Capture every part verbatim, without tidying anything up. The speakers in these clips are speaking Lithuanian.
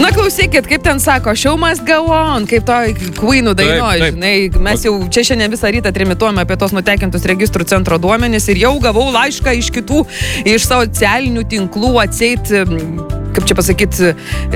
Na, klausykit, kaip ten sako, show must go on, kaip to Queenų dainoja, žinai, mes jau čia šiandien visą rytą trimituojame apie tos nutekintus registrų centro duomenis ir jau gavau laišką iš kitų, iš socialinių tinklų atseit, kaip čia pasakyti,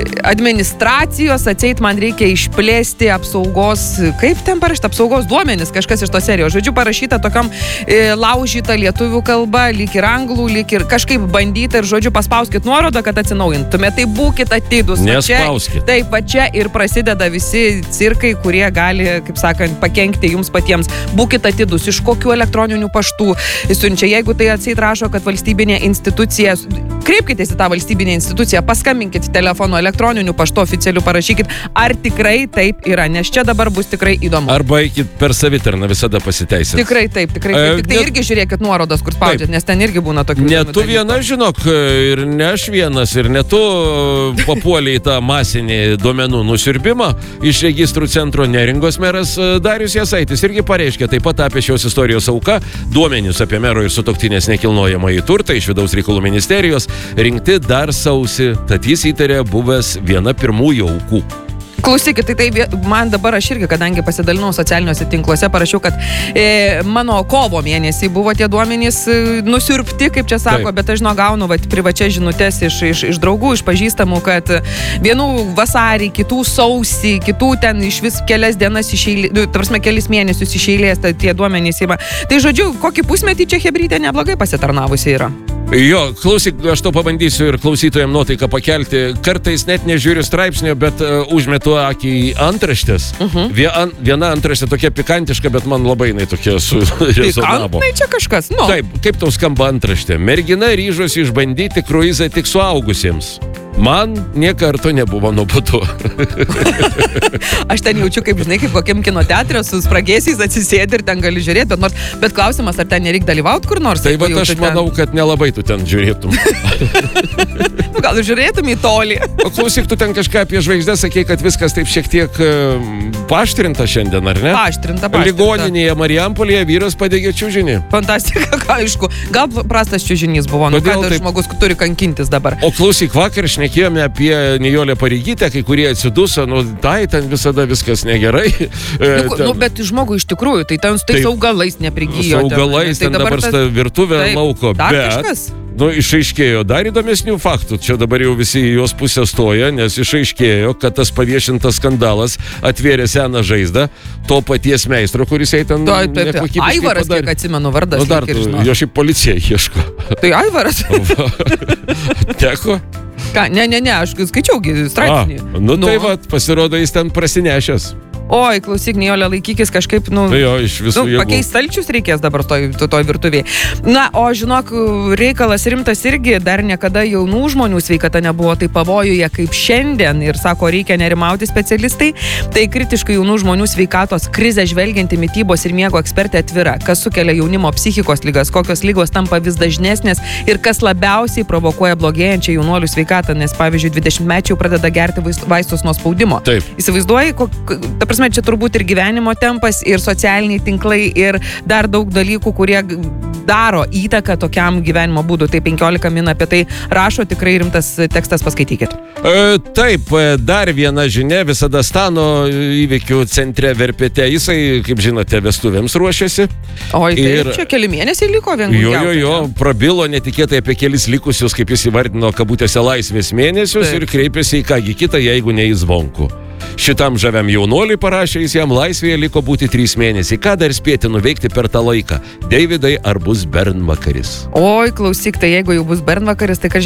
administracijos, atseit man reikia išplėsti apsaugos, kaip ten parašyta, apsaugos duomenis, kažkas iš to serijos. Žodžiu, parašyta tokiam e, laužyta lietuvių kalba, lyg ir anglų, lyg ir kažkaip bandyta ir, žodžiu, paspauskit nuorodą, kad atsinaujintume. Tai būkit atidus. Nespauskit. Čia, taip, va čia ir prasideda visi cirkai, kurie gali, kaip sakant, pakenkti jums patiems. Būkit atidus, iš kokių elektroninių paštų siunčia. Jeigu tai atseit rašo, kad valstybinė institucija, kreipkitės į tą valstybinę instituciją, paskambinkit telefonu, elektroniniu paštu oficialiu, parašykit, ar tikrai taip yra, nes čia dabar bus tikrai įdomu. Arba eikit per savitarną, visada pasiteisins. Tikrai taip, tikrai taip. E, Tik tai ne... irgi žiūrėkit nuorodas, kur spaudžiat, nes ten irgi būna tokių. Ne tu viena, žinok, ir ne aš vienas, ir ne tu papuoliai tą masinį duomenų nusiurbimą iš registrų centro. Neringos meras Darius Jasaitis irgi pareiškė taip pat apie šios istorijos auką. Duomenys apie mero ir sutuoktinės nekilnojamąjį turtą iš vidaus reikalų ministerijos rinkti dar sausį, tad jis įtarė buvęs viena pirmųjų aukų. Klausykit, tai tai man dabar aš irgi, kadangi pasidalinau socialiniuose tinkluose, parašiau, kad e, mano kovo mėnesį buvo tie duomenys e, nusiurbti, kaip čia sako, taip. Bet aš žinau, gaunu vat, privačias žinutės iš, iš, iš draugų, iš pažįstamų, kad vienų vasarį, kitų sausį, kitų ten iš vis kelias dienas išeilės, nu, tarpsme, kelis mėnesius išeilės, tai tie duomenys yra. Tai žodžiu, kokį pusmetį čia hebrytė neblogai pasitarnavusi yra. Jo, klausyk, aš to pabandysiu ir klausytojams nuotaiką pakelti. Kartais net nežiūriu straipsnio, bet uh, užmetu akį į antraštės. Uh-huh. Vien, viena antraštė tokia pikantiška, bet man labai jinai tokia surezonavo. Tai čia kažkas, nu. Taip, kaip tau skamba antraštė? Mergina ryžosi išbandyti kruizą tik suaugusiems. Man nie karto nebuvo nuobodu. Aš ten jaučiu, kaip žinai, kaip kokiam kino teatre su spragėsiais atsisėdi ir ten gali žiūrėti, bet, nors, bet klausimas, ar ten nereik dalyvauti kur nors? Tai va, aš ten... manau, kad nelabai tu ten žiūrėtum. Nu, gal žiūrėtum į tolį. O klausyk, tu ten kažką apie žvaigždę sakei, kad viskas taip šiek tiek uh, paštrinta šiandien, ar ne? Paštrinta, paštrinta. Ligoninėje Marijampolėje vyras padegė čiužinį. Fantastika, ką aišku. Gal prastas čiužinys buvo, nu ką dar taip... žmogus turi kankintis dabar. O klausyk, vakar šnekėjome apie Nijolę Pareigytę, kai kurie atsiduso, nu tai ten visada viskas negerai. Nu, ten... nu bet žmogui iš tikrųjų, tai ten su tais augalais neprigijo. Su augalais ten, ten dabar ta virtuvė taip, lauko, bet... Kažkas? Nu, išaiškėjo dar įdomesnių faktų. Čia dabar jau visi į jos pusę stoja, nes išaiškėjo, kad tas paviešintas skandalas atvėrė seną žaizdą to paties meistro, kuris jai ten nekokybiškai padarė. Aivaras, kiek atsimenu vardas. Nu, dar jo šiaip policija ieško. Tai Aivaras. Teko? Ką, ne, ne, ne, aš skaičiau straipsnį. A, nu, nu tai va, pasirodo, jis ten prasinešęs. Oi, klausyk, Nijolė, laikykis kažkaip, nu... Tai jo, iš visų nu, pakeist stalčius reikės dabar toj, toj virtuvėje. Na, o žinok, reikalas rimtas irgi, dar niekada jaunų žmonių sveikata nebuvo taip pavojuje kaip šiandien ir sako, reikia nerimauti specialistai. Tai kritiškai jaunų žmonių sveikatos krizę žvelgianti mitybos ir miego ekspertė atvira, kas sukelia jaunimo psichikos ligas, kokios ligos tampa vis dažnesnės ir kas labiausiai provokuoja blogėjančią jaunuolių sveikatą, nes pavyzdžiui, dvidešimtmečiai pradeda gerti vaistus nuo spaudimo. Taip. Įsivaizduoji, kok, ta prasme, čia turbūt ir gyvenimo tempas, ir socialiniai tinklai, ir dar daug dalykų, kurie daro įtaką tokiam gyvenimo būdu. Tai penkiolika min apie tai rašo, tikrai rimtas tekstas, paskaitykit. E, taip, dar viena žinia, visada Stano įvykių centre Verpete. Jisai, kaip žinote, vestuvėms ruošiasi. Oi, tai ir čia keli mėnesiai liko vien. Jo, jo, jo, prabilo netikėtai apie kelis likusius, kaip jis įvardino, kabutėse laisvės mėnesius. Taip. Ir kreipėsi į kągi kitą, jeigu ne į Zvonkų. Šitam žaviam jaunuoliui parašė, jis jam laisvėje liko būti trys mėnesiai. Ką dar spėti nuveikti per tą laiką? Deividai, ar bus bernvakaris? Oi, klausyk, tai jeigu jau bus bernvakaris, tai